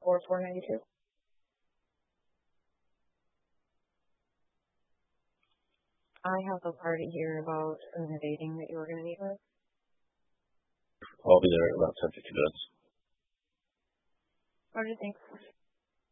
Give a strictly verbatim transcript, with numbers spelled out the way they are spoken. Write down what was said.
four four nine two. I have a party here about some dating that you were going to meet with. I'll be there in about ten, fifteen minutes. What do you think?